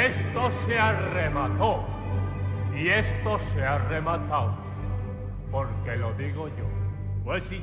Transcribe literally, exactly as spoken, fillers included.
Esto se arremató. Y esto se ha rematado. Porque lo digo yo. Pues si